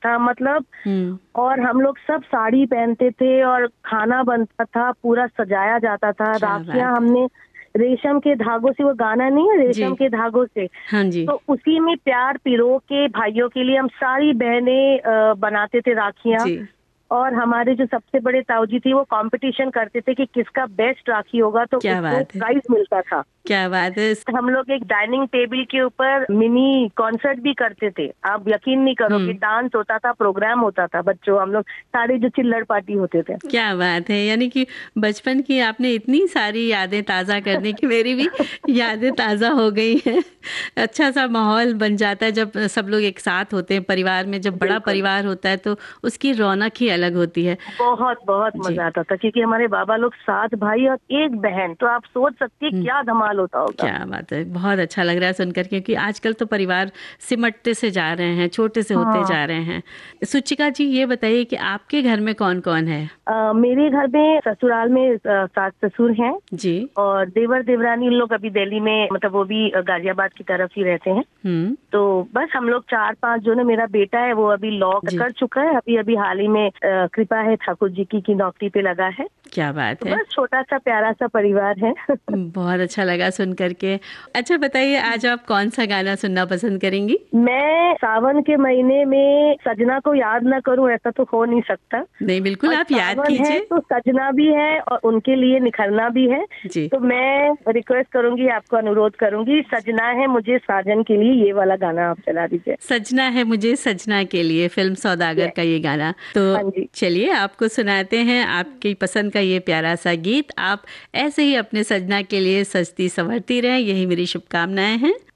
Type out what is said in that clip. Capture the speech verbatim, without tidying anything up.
था मतलब। हम्म। और हम लोग सब साड़ी पहनते थे और खाना बनता था, पूरा सजाया जाता था। क्या राखियां बात है। हमने रेशम के धागों से, वो गाना नहीं है जी। रेशम के धागों से, हाँ जी। तो उसी में प्यार पिरो के भाइयों के लिए हम सारी बहनें अ, बनाते थे राखियां। जी। और हमारे जो सबसे बड़े ताऊजी थी वो कंपटीशन करते थे कि किसका बेस्ट राखी होगा, तो क्या उसको बात है। प्राइज मिलता था। क्या बात है। हम लोग एक डाइनिंग टेबल के ऊपर मिनी कॉन्सर्ट भी करते थे। आप यकीन नहीं करोगे, हम्म। डांस होता था, प्रोग्राम होता था, बच्चों हम लोग सारे जो चिल्लड़ पार्टी होते थे। क्या बात है, यानी कि बचपन की आपने इतनी सारी यादें ताज़ा करने की मेरी भी यादें ताज़ा हो गई हैं। अच्छा सा माहौल बन जाता है जब सब लोग एक साथ होते हैं परिवार में। जब बड़ा बिल्कुल, परिवार होता है तो उसकी रौनक ही अलग होती है। बहुत बहुत जी। मजा आता था, क्योंकि हमारे बाबा लोग सात भाई और एक बहन, तो आप सोच सकती है हम्म। क्या धमाल होता होगा। क्या बात है, बहुत अच्छा लग रहा है सुनकर, क्योंकि आजकल तो परिवार सिमटते से जा रहे हैं, छोटे से होते हाँ। जा रहे हैं। सुचिका जी, ये बताइए कि आपके घर में कौन कौन है। अ, मेरे घर में ससुराल में अ, सास ससुर हैं, जी। और देवर देवरानी उन लोग अभी दिल्ली में, मतलब वो भी गाजियाबाद की तरफ ही रहते हैं। हम्म। तो बस हम लोग चार पांच जो ना, मेरा बेटा है वो अभी लॉ जी। कर चुका है, अभी अभी हाल ही में अ, कृपा है ठाकुर जी की की नौकरी पे लगा है। क्या बात तो है। बस छोटा सा प्यारा सा परिवार है। बहुत अच्छा लगा सुन करके। अच्छा बताइए, आज आप कौन सा गाना सुनना पसंद करेंगी। मैं सावन के महीने में सजना को याद ना करूं, ऐसा तो हो नहीं सकता। नहीं, बिल्कुल और आप याद सावन है कीजिए। तो सजना भी है और उनके लिए निखरना भी है। जी। तो मैं रिक्वेस्ट करूंगी, आपको अनुरोध करूंगी, सजना है मुझे साजन के लिए, ये वाला गाना आप चला दीजिए। सजना है मुझे सजना के लिए, फिल्म सौदागर Yes, का ये गाना। तो हाँ जी। चलिए आपको सुनाते हैं आपकी पसंद का ये प्यारा सा गीत। आप ऐसे ही अपने सजना के लिए सजती संवरती रहें, यही मेरी शुभकामनाएं हैं।